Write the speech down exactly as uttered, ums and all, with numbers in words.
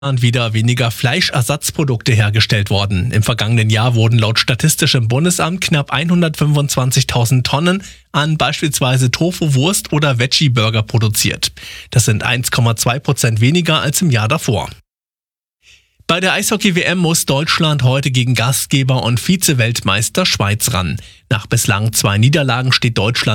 wieder weniger Fleischersatzprodukte hergestellt worden. Im vergangenen Jahr wurden laut Statistischem Bundesamt knapp hundertfünfundzwanzigtausend Tonnen an beispielsweise Tofu, Wurst oder Veggie-Burger produziert. Das sind eins Komma zwei Prozent weniger als im Jahr davor. Bei der Eishockey-W M muss Deutschland heute gegen Gastgeber und Vize-Weltmeister Schweiz ran. Nach bislang zwei Niederlagen steht Deutschland